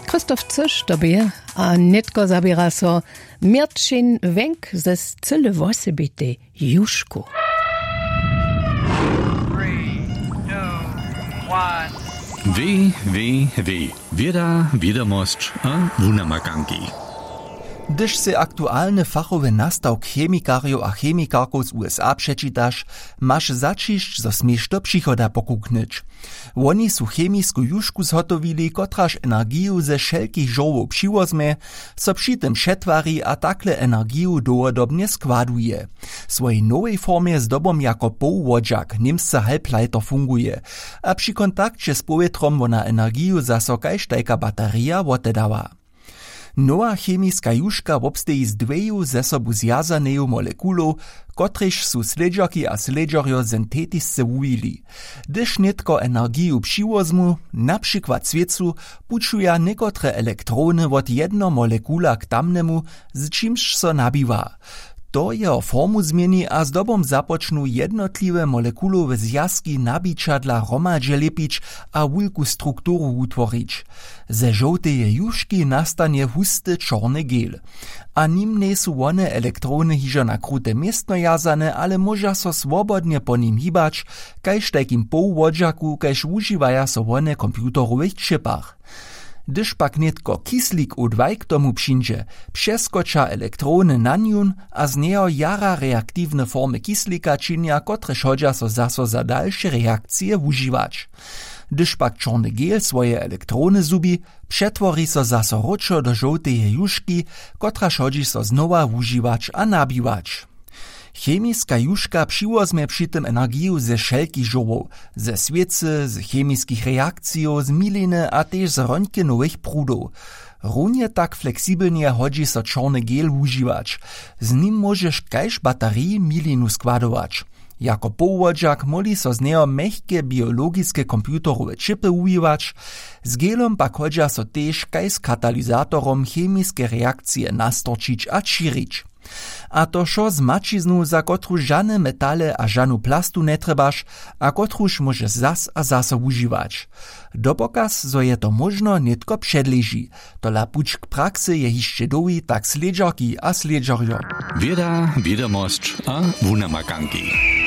Christoph Zisch dobie, a netko zabiera so Mirčin Wenk ze cyle wosebite Juszku. 3, 2, 1. Wieda, wiadomość a wunamakanki. Gdyż se aktualny fachowy nastawk chemikariów a chemikarków z USA przeczytasz, masz zaczyść, zo smiesz do przychoda pokuknyć. Oni su chemisku juszku zhotowili, kotraż energiju ze wszelkich żołów przywozme, co przy tym przetwari a takle energiju dowodobnie składuje. W swojej nowej formie zdobom jako połwodziak, niemsce halbleiter funguje, a przy kontakcie z powietrzem ona energiju zaso kajsztajka bateria wotedała. Nowa chemiska juszka wobsteji z dweju ze sobu zjazaneju molekulów, kotrež su sledžaki a sledžarjo syntetisce wujili. Gdyż nitko energiju přivozmu, na przykład sviecu, pučuja nekotre elektrony od jedno molekula k tamnemu, z čimž so nabiwa. To jeho formu zmieni a zdobom započnu jednotliwe molekulowe zjazki nabiča dla hromadže lepić a wulku strukturu utworić. Ze żołteje juszki nastanie husty czarny gel. A nim nie su one elektrony hižo na krute miestno jazane, ale moža so swobodnie po nim hibać, kajž takim połwodziaku, kajž užiwaja so one komputerowych čipach. Gdyż pak nitko kislik U2 k tomu přinže, přeskoča elektrony na njun a z neho jara reaktywne formy kislika činia, kotrež hodža so zaso za dalsze reakcije uživač. Gdyż pak czarny gel swoje elektrony zubi, przetwori so zaso ročo do żołteje juszki, kotraž hodži so znowa uživač a nabivač. Chemiska juszka przywozme przy tym energiju ze wszelkich żołów, ze sviecy, z chemiskich reakcjów, z miliny a też z röntgenowych prudów. Równie tak fleksibelnie hodzi so czarny gel używać. Z nim możesz kajż baterii milinu składować. Jako połwodziak moli so z neho mehkie biologiske komputerowe čipy używać. Z gelom pak hodža so też kaj z katalizatorom chemiske reakcje nastorčić a širić. A to šo z mačiznu, za kotru žane metale a žanu plastu netrebaš, a kotruž može zas a zase užiwać. Dopokaz, zo je to možno, nitko předleží. Tola puč k praksy je hišće dowi tak sledžarki a sledžarjo. Wieda, wiadomość a wunamakanki.